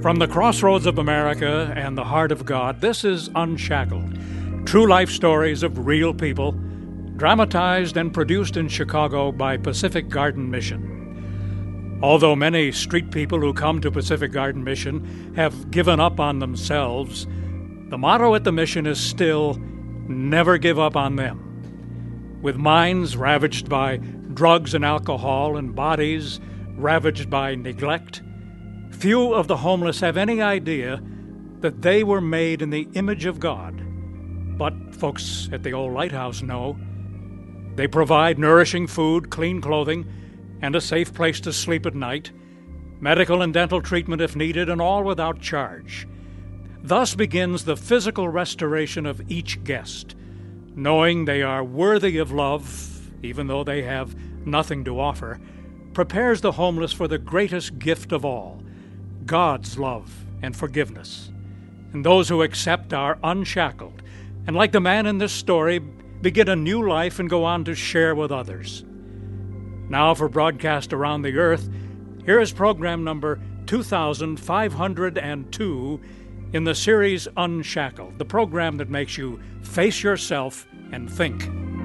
From the crossroads of America and the heart of God, this is Unshackled. True life stories of real people, dramatized and produced in Chicago by Pacific Garden Mission. Although many street people who come to Pacific Garden Mission have given up on themselves, the motto at the mission is still, never give up on them. With minds ravaged by drugs and alcohol and bodies ravaged by neglect, few of the homeless have any idea that they were made in the image of God. But folks at the old lighthouse know. They provide nourishing food, clean clothing, and a safe place to sleep at night, medical and dental treatment if needed, and all without charge. Thus begins the physical restoration of each guest, knowing they are worthy of love, even though they have nothing to offer, prepares the homeless for the greatest gift of all, God's love and forgiveness. And those who accept are unshackled, and like the man in this story, begin a new life and go on to share with others. Now for broadcast around the earth, here is program number 2502 in the series Unshackled, the program that makes you face yourself and think.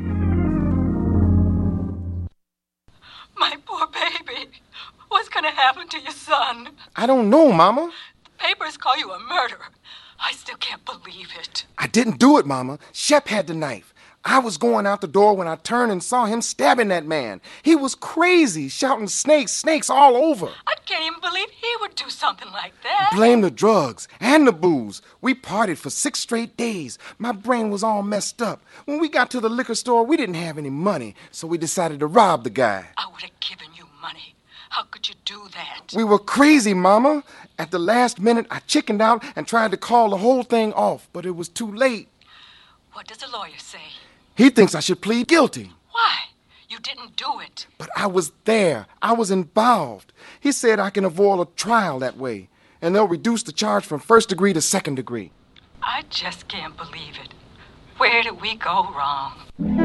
My poor baby. What's going to happen to your son? I don't know, Mama. The papers call you a murderer. I still can't believe it. I didn't do it, Mama. Shep had the knife. I was going out the door when I turned and saw him stabbing that man. He was crazy, shouting snakes, snakes all over. I can't even believe he would do something like that. Blame the drugs and the booze. We partied for 6 straight days. My brain was all messed up. When we got to the liquor store, we didn't have any money, so we decided to rob the guy. I would have given you money. How could you do that? We were crazy, Mama. At the last minute, I chickened out and tried to call the whole thing off, but it was too late. What does the lawyer say? He thinks I should plead guilty. Why? You didn't do it. But I was there. I was involved. He said I can avoid a trial that way, and they'll reduce the charge from 1st degree to 2nd degree. I just can't believe it. Where did we go wrong?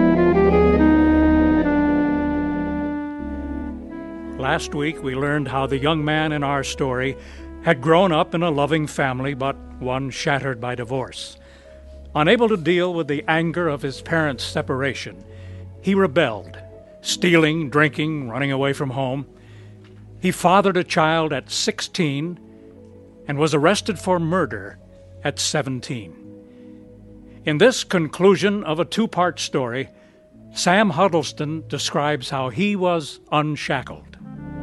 Last week we learned how the young man in our story had grown up in a loving family, but one shattered by divorce. Unable to deal with the anger of his parents' separation, he rebelled, stealing, drinking, running away from home. He fathered a child at 16 and was arrested for murder at 17. In this conclusion of a 2-part story, Sam Huddleston describes how he was unshackled.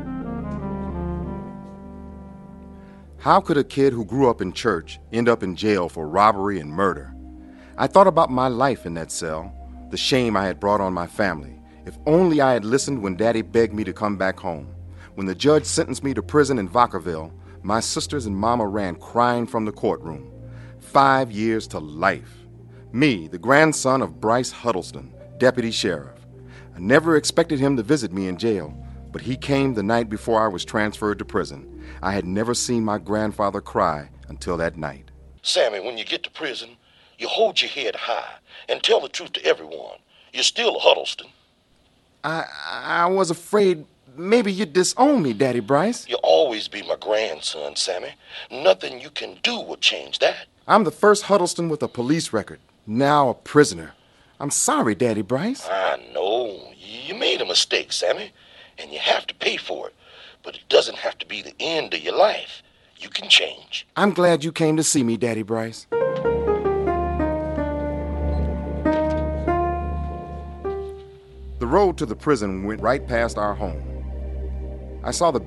How could a kid who grew up in church end up in jail for robbery and murder? I thought about my life in that cell, the shame I had brought on my family. If only I had listened when Daddy begged me to come back home. When the judge sentenced me to prison in Vacaville, my sisters and Mama ran crying from the courtroom. 5 years to life. Me, the grandson of Bryce Huddleston, deputy sheriff. I never expected him to visit me in jail, but he came the night before I was transferred to prison. I had never seen my grandfather cry until that night. Sammy, when you get to prison, you hold your head high and tell the truth to everyone. You're still a Huddleston. I was afraid maybe you'd disown me, Daddy Bryce. You'll always be my grandson, Sammy. Nothing you can do will change that. I'm the first Huddleston with a police record, now a prisoner. I'm sorry, Daddy Bryce. I know. You made a mistake, Sammy, and you have to pay for it. But it doesn't have to be the end of your life. You can change. I'm glad you came to see me, Daddy Bryce. The road to the prison went right past our home. I saw the